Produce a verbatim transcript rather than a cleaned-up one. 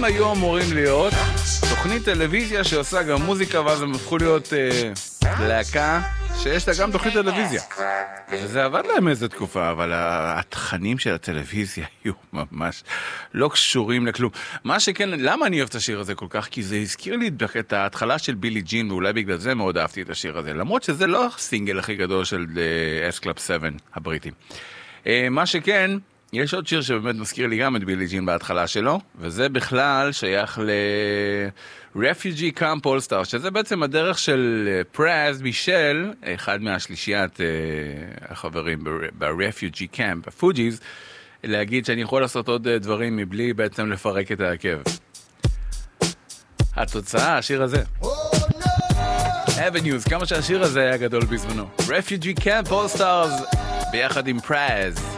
הם היו אמורים להיות תוכנית טלוויזיה שעושה גם מוזיקה, ואז הם הפכו להיות אה, להקה שיש לה גם תוכנית טלוויזיה. וזה עבד להם איזו תקופה, אבל התכנים של הטלוויזיה היו ממש לא קשורים לכלום. מה שכן, למה אני אוהב את השיר הזה כל כך? כי זה הזכיר לי את ההתחלה של בילי ג'ין, ואולי בגלל זה מאוד אהבתי את השיר הזה, למרות שזה לא הסינגל הכי גדול של אס קלאב שבע הבריטים. מה שכן, יש עוד שיר שבאמת מזכיר לי גם את בילי ג'ין בהתחלה שלו, וזה בכלל שייך ל-Refugee Camp All Stars, שזה בעצם הדרך של פרז מישל, אחד מהשלישיית החברים ב-Refugee Camp, הפוג'יז, להגיד שאני יכול לעשות עוד דברים מבלי בעצם לפרק את העקב. התוצאה, השיר הזה. Avenues, כמה שהשיר הזה היה גדול בזמנו. Refugee Camp All Stars, ביחד עם פרז.